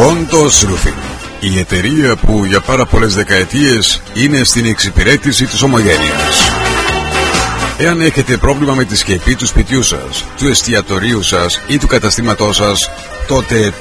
Κόντος Roofing, η εταιρεία που για πάρα πολλές δεκαετίες είναι στην εξυπηρέτηση της ομογένειας. Εάν έχετε πρόβλημα με τη σκεπή του σπιτιού σας, του εστιατορίου σας ή του καταστήματός σας, τότε